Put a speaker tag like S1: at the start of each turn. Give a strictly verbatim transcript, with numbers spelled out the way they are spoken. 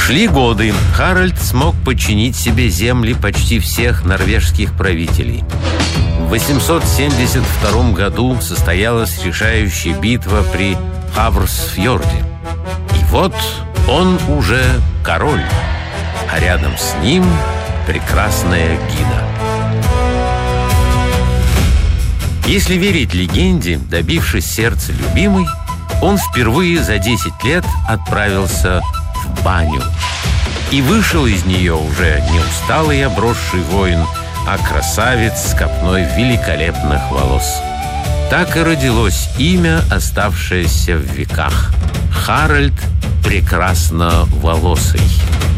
S1: Шли годы. Харальд смог подчинить себе земли почти всех норвежских правителей. В восемьсот семьдесят втором году состоялась решающая битва при Хаврсфьорде. И вот он уже король, а рядом с ним прекрасная Гина. Если верить легенде, добившись сердца любимой, он впервые за десять лет отправился в баню. И вышел из нее уже не усталый обросший воин, а красавец с копной великолепных волос. Так и родилось имя, оставшееся в веках: Харальд Прекрасноволосый.